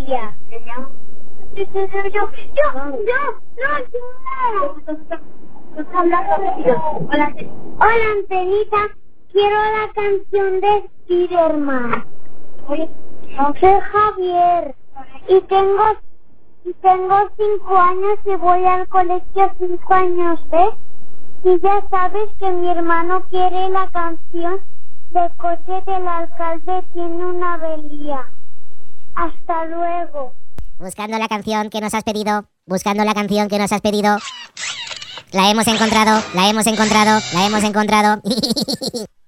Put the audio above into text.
María. Hola, Antenita. Quiero la canción de Spiderman. Soy Javier y tengo 5 años y voy al colegio 5 años, ¿ves? Y ya sabes que mi hermano quiere la canción de coche del alcalde tiene una avería. Hasta luego. Buscando la canción que nos has pedido, buscando la canción que nos has pedido. La hemos encontrado, la hemos encontrado, la hemos encontrado.